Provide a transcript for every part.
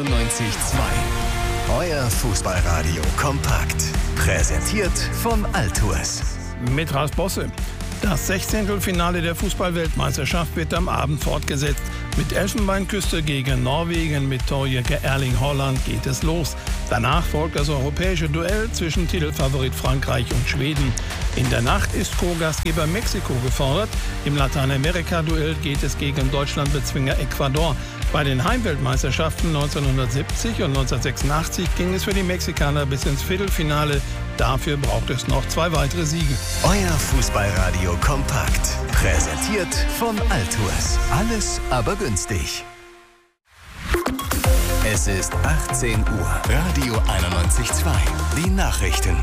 90.2. Euer Fußballradio kompakt. Präsentiert von Altours. Mit Ralf Bosse. Das 16. der Fußball-Weltmeisterschaft wird am Abend fortgesetzt. Mit Elfenbeinküste gegen Norwegen mit Torjäger Erling Haaland geht es los. Danach folgt das europäische Duell zwischen Titelfavorit Frankreich und Schweden. In der Nacht ist Co-Gastgeber Mexiko gefordert. Im Lateinamerika-Duell geht es gegen Deutschland-Bezwinger Ecuador. Bei den Heimweltmeisterschaften 1970 und 1986 ging es für die Mexikaner bis ins Viertelfinale. Dafür braucht es noch 2 weitere Siege. Euer Fußballradio kompakt. Präsentiert von Altours. Alles aber günstig. Es ist 18 Uhr. Radio 91.2. Die Nachrichten.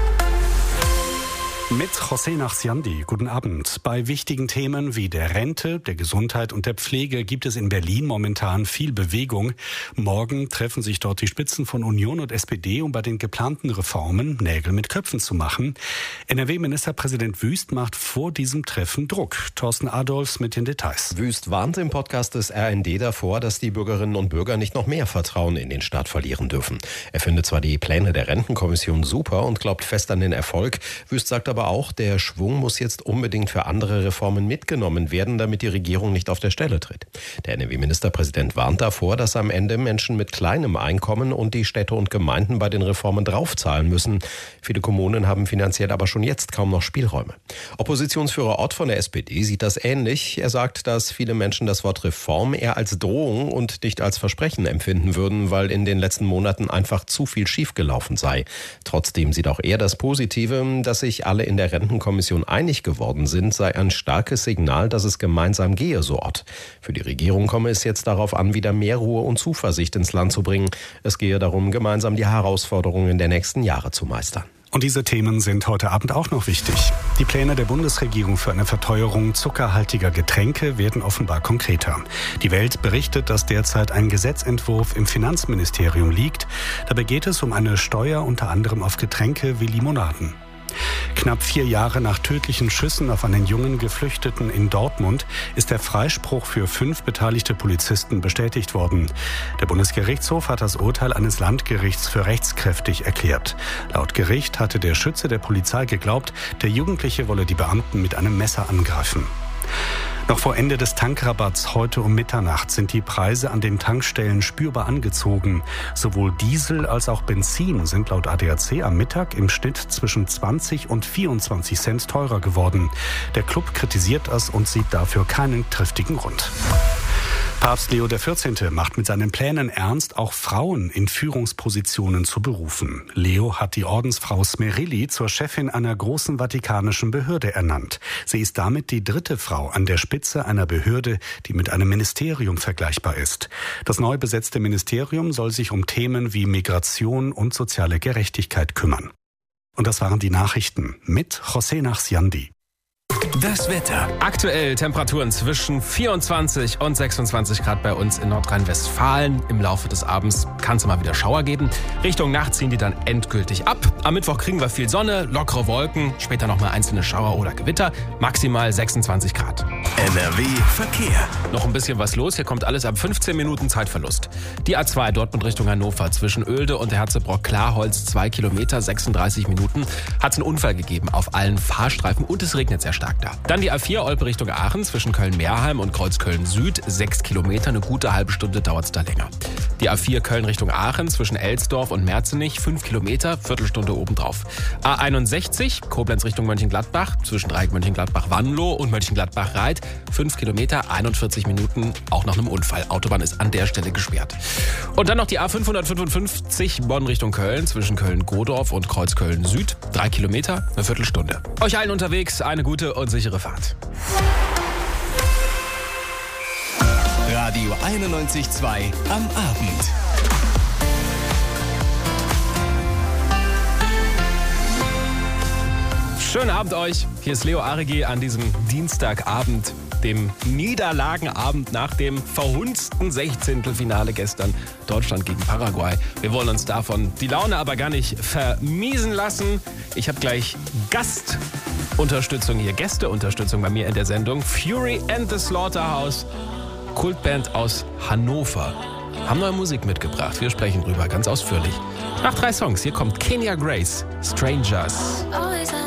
Mit José Nachsiandi. Guten Abend. Bei wichtigen Themen wie der Rente, der Gesundheit und der Pflege gibt es in Berlin momentan viel Bewegung. Morgen treffen sich dort die Spitzen von Union und SPD, um bei den geplanten Reformen Nägel mit Köpfen zu machen. NRW-Ministerpräsident Wüst macht vor diesem Treffen Druck. Thorsten Adolfs mit den Details. Wüst warnt im Podcast des RND davor, dass die Bürgerinnen und Bürger nicht noch mehr Vertrauen in den Staat verlieren dürfen. Er findet zwar die Pläne der Rentenkommission super und glaubt fest an den Erfolg. Wüst sagt aber auch, der Schwung muss jetzt unbedingt für andere Reformen mitgenommen werden, damit die Regierung nicht auf der Stelle tritt. Der NRW-Ministerpräsident warnt davor, dass am Ende Menschen mit kleinem Einkommen und die Städte und Gemeinden bei den Reformen draufzahlen müssen. Viele Kommunen haben finanziell aber schon jetzt kaum noch Spielräume. Oppositionsführer Ott von der SPD sieht das ähnlich. Er sagt, dass viele Menschen das Wort Reform eher als Drohung und nicht als Versprechen empfinden würden, weil in den letzten Monaten einfach zu viel schiefgelaufen sei. Trotzdem sieht auch er das Positive, dass sich alle in der Rentenkommission einig geworden sind, sei ein starkes Signal, dass es gemeinsam gehe, so Ott. Für die Regierung komme es jetzt darauf an, wieder mehr Ruhe und Zuversicht ins Land zu bringen. Es gehe darum, gemeinsam die Herausforderungen der nächsten Jahre zu meistern. Und diese Themen sind heute Abend auch noch wichtig. Die Pläne der Bundesregierung für eine Verteuerung zuckerhaltiger Getränke werden offenbar konkreter. Die Welt berichtet, dass derzeit ein Gesetzentwurf im Finanzministerium liegt. Dabei geht es um eine Steuer unter anderem auf Getränke wie Limonaden. Knapp 4 Jahre nach tödlichen Schüssen auf einen jungen Geflüchteten in Dortmund ist der Freispruch für 5 beteiligte Polizisten bestätigt worden. Der Bundesgerichtshof hat das Urteil eines Landgerichts für rechtskräftig erklärt. Laut Gericht hatte der Schütze der Polizei geglaubt, der Jugendliche wolle die Beamten mit einem Messer angreifen. Noch vor Ende des Tankrabatts heute um Mitternacht sind die Preise an den Tankstellen spürbar angezogen. Sowohl Diesel als auch Benzin sind laut ADAC am Mittag im Schnitt zwischen 20 und 24 Cent teurer geworden. Der Club kritisiert das und sieht dafür keinen triftigen Grund. Papst Leo XIV. Macht mit seinen Plänen ernst, auch Frauen in Führungspositionen zu berufen. Leo hat die Ordensfrau Smerilli zur Chefin einer großen vatikanischen Behörde ernannt. Sie ist damit die 3. Frau an der Spitze einer Behörde, die mit einem Ministerium vergleichbar ist. Das neu besetzte Ministerium soll sich um Themen wie Migration und soziale Gerechtigkeit kümmern. Und das waren die Nachrichten mit José Nachsiandi. Das Wetter. Aktuell Temperaturen zwischen 24 und 26 Grad bei uns in Nordrhein-Westfalen. Im Laufe des Abends kann es mal wieder Schauer geben. Richtung Nacht ziehen die dann endgültig ab. Am Mittwoch kriegen wir viel Sonne, lockere Wolken, später nochmal einzelne Schauer oder Gewitter. Maximal 26 Grad. NRW Verkehr. Noch ein bisschen was los. Hier kommt alles ab 15 Minuten Zeitverlust. Die A2 Dortmund Richtung Hannover zwischen Oelde und der Herzebrock-Klarholz 2 Kilometer, 36 Minuten. Hat es einen Unfall gegeben auf allen Fahrstreifen und es regnet sehr stark da. Dann die A4 Olpe Richtung Aachen zwischen Köln-Meerheim und Kreuzköln Süd. 6 Kilometer, eine gute halbe Stunde dauert es da länger. Die A4 Köln Richtung Aachen zwischen Elsdorf und Merzenich. 5 Kilometer, Viertelstunde obendrauf. A61 Koblenz Richtung Mönchengladbach zwischen Dreieck Mönchengladbach-Wanlo und Mönchengladbach-Reit. 5 Kilometer, 41 Minuten, auch nach einem Unfall. Autobahn ist an der Stelle gesperrt. Und dann noch die A555 Bonn Richtung Köln zwischen Köln-Godorf und Kreuzköln Süd. 3 Kilometer, eine Viertelstunde. Euch allen unterwegs eine gute und sichere Fahrt. Radio 91.2 am Abend. Schönen Abend euch. Hier ist Leo Aregi an diesem Dienstagabend, dem Niederlagenabend nach dem verhunzten 16. Finale gestern Deutschland gegen Paraguay. Wir wollen uns davon die Laune aber gar nicht vermiesen lassen. Ich habe gleich Gästeunterstützung bei mir in der Sendung. Fury and the Slaughterhouse, Kultband aus Hannover. haben neue Musik mitgebracht. Wir sprechen drüber ganz ausführlich. Nach 3 Songs, hier kommt Kenya Grace, Strangers. Always